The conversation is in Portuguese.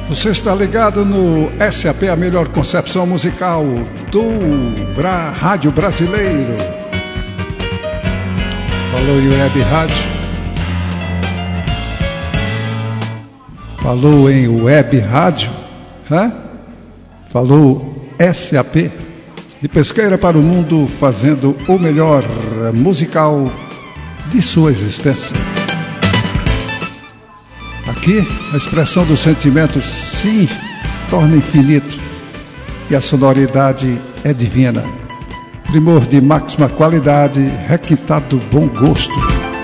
Você está ligado no SAP, a melhor concepção musical do rádio brasileiro. Falou em web rádio. Falou em web rádio. Falou SAP. De Pesqueira para o mundo, fazendo o melhor musical de sua existência. Aqui, a expressão do sentimento se torna infinito e a sonoridade é divina. Primor de máxima qualidade, requintado bom gosto.